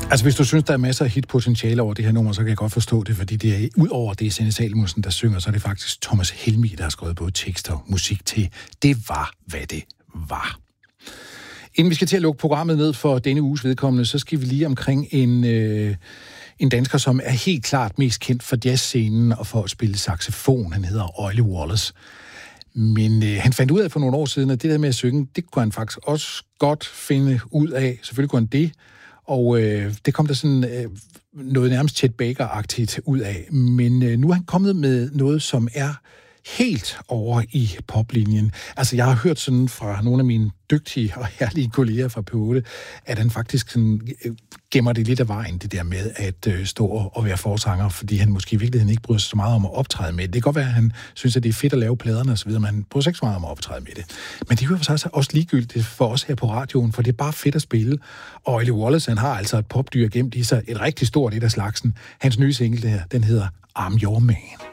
Altså, hvis du synes, der er masser af hitpotentiale over det her nummer, så kan jeg godt forstå det, fordi det er ud over det Sanne Salomonsen, der synger, så er det faktisk Thomas Helmig, der har skrevet både tekster og musik til Det var, hvad det var. Inden vi skal til at lukke programmet ned for denne uges vedkommende, så skal vi lige omkring en dansker, som er helt klart mest kendt for jazzscenen og for at spille saxofon. Han hedder Øjle Wallace. Men han fandt ud af for nogle år siden, at det der med at synge, det kunne han faktisk også godt finde ud af. Selvfølgelig kunne han det. Og det kom der sådan noget nærmest Chet Baker-agtigt ud af. Men nu er han kommet med noget, som er helt over i poplinjen. Altså, jeg har hørt sådan fra nogle af mine dygtige og herlige kolleger fra P8, at han faktisk sådan gemmer det lidt af vejen, det der med at stå og være forsanger, fordi han måske i virkeligheden ikke bryder sig så meget om at optræde med det. Det kan godt være, at han synes, at det er fedt at lave pladerne og så videre, men han bryder sig ikke så meget om at optræde med det. Men det er jo så også ligegyldigt for os her på radioen, for det er bare fedt at spille. Og Øjle Wallace, han har altså et popdyr gemt i sig, et rigtig stort et af slagsen. Hans nye single, den hedder I'm Your Man.